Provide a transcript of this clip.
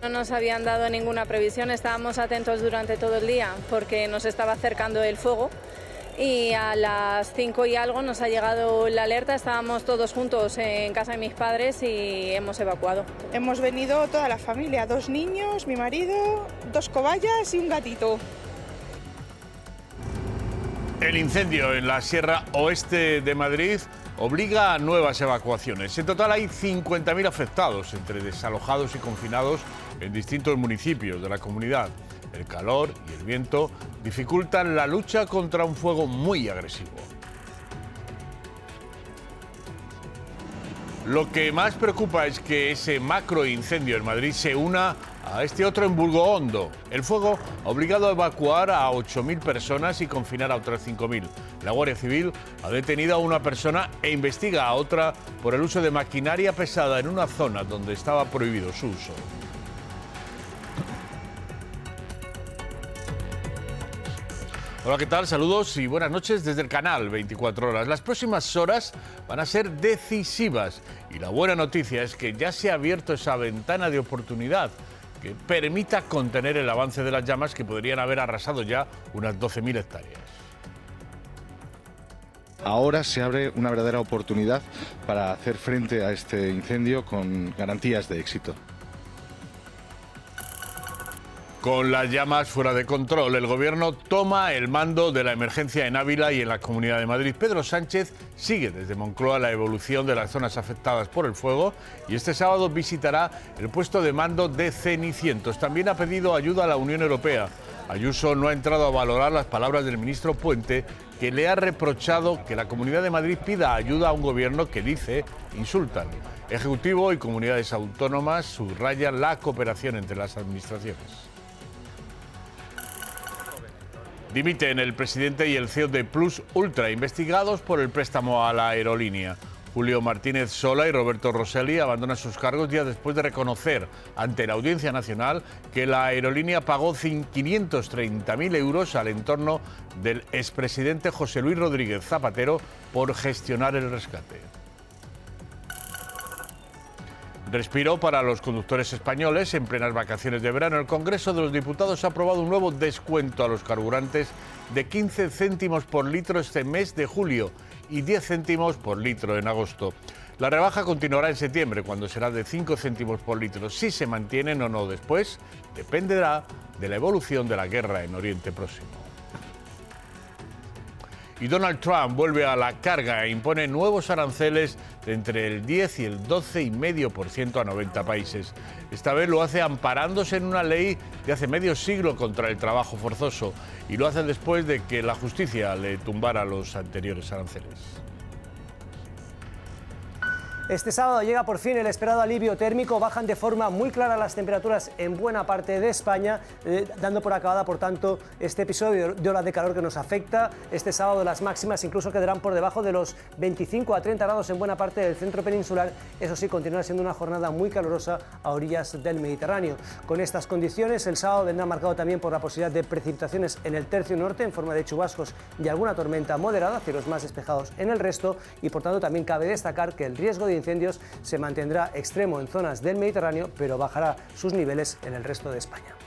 No nos habían dado ninguna previsión, estábamos atentos durante todo el día porque nos estaba acercando el fuego y a las 5 y algo nos ha llegado la alerta, estábamos todos juntos en casa de mis padres y hemos evacuado. Hemos venido toda la familia, 2 niños, mi marido, 2 cobayas y un gatito. El incendio en la Sierra Oeste de Madrid obliga a nuevas evacuaciones. En total hay 50.000 afectados, entre desalojados y confinados en distintos municipios de la comunidad. El calor y el viento dificultan la lucha contra un fuego muy agresivo. Lo que más preocupa es que ese macroincendio en Madrid se una a este otro en Burgohondo. El fuego ha obligado a evacuar a 8.000 personas y confinar a otras 5.000. La Guardia Civil ha detenido a una persona e investiga a otra por el uso de maquinaria pesada en una zona donde estaba prohibido su uso. Hola, ¿qué tal? Saludos y buenas noches desde el canal 24 Horas. Las próximas horas van a ser decisivas y la buena noticia es que ya se ha abierto esa ventana de oportunidad que permita contener el avance de las llamas que podrían haber arrasado ya unas 12.000 hectáreas. Ahora se abre una verdadera oportunidad para hacer frente a este incendio con garantías de éxito. Con las llamas fuera de control, el Gobierno toma el mando de la emergencia en Ávila y en la Comunidad de Madrid. Pedro Sánchez sigue desde Moncloa la evolución de las zonas afectadas por el fuego y este sábado visitará el puesto de mando de Cenicientos. También ha pedido ayuda a la Unión Europea. Ayuso no ha entrado a valorar las palabras del ministro Puente, que le ha reprochado que la Comunidad de Madrid pida ayuda a un gobierno que dice insultan. Ejecutivo y comunidades autónomas subrayan la cooperación entre las administraciones. Dimiten el presidente y el CEO de Plus Ultra, investigados por el préstamo a la aerolínea. Julio Martínez Sola y Roberto Rosselli abandonan sus cargos días después de reconocer ante la Audiencia Nacional que la aerolínea pagó 530.000 euros al entorno del expresidente José Luis Rodríguez Zapatero por gestionar el rescate. Respiro para los conductores españoles. En plenas vacaciones de verano, el Congreso de los Diputados ha aprobado un nuevo descuento a los carburantes de 15 céntimos por litro este mes de julio y 10 céntimos por litro en agosto. La rebaja continuará en septiembre, cuando será de 5 céntimos por litro. Si se mantienen o no después, dependerá de la evolución de la guerra en Oriente Próximo. Y Donald Trump vuelve a la carga e impone nuevos aranceles de entre el 10 y el 12,5% a 90 países. Esta vez lo hace amparándose en una ley de hace medio siglo contra el trabajo forzoso y lo hace después de que la justicia le tumbara los anteriores aranceles. Este sábado llega por fin el esperado alivio térmico, bajan de forma muy clara las temperaturas en buena parte de España, dando por acabada, por tanto, este episodio de ola de calor que nos afecta. Este sábado las máximas incluso quedarán por debajo de los 25 a 30 grados en buena parte del centro peninsular. Eso sí, continuará siendo una jornada muy calurosa a orillas del Mediterráneo. Con estas condiciones, el sábado vendrá marcado también por la posibilidad de precipitaciones en el tercio norte en forma de chubascos y alguna tormenta moderada, cielos más despejados en el resto, y por tanto también cabe destacar que el riesgo de incendios se mantendrá extremo en zonas del Mediterráneo, pero bajará sus niveles en el resto de España.